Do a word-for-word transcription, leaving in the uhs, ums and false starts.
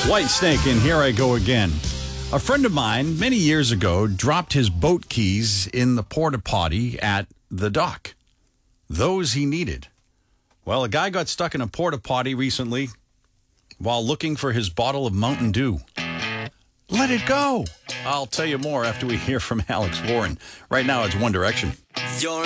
White Snake, and here I go again. A friend of mine many years ago dropped his boat keys in the porta potty at the dock. Those he needed. Well, a guy got stuck in a porta potty recently while looking for his bottle of Mountain Dew. Let it go. I'll tell you more after we hear from Alex Warren. Right now, it's One Direction. You're